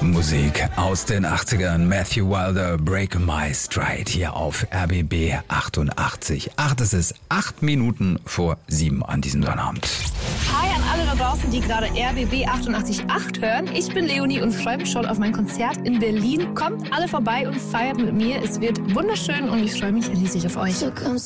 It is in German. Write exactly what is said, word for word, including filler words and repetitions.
Musik aus den achtzigern. Matthew Wilder, Break My Stride, hier auf R B B achtundachtzig Komma acht. Es ist acht Minuten vor sieben an diesem Sonnabend. Hi an alle da draußen, die gerade R B B achtundachtzig Komma acht hören. Ich bin Leonie und freue mich schon auf mein Konzert in Berlin. Kommt alle vorbei und feiert mit mir. Es wird wunderschön und ich freue mich riesig auf euch.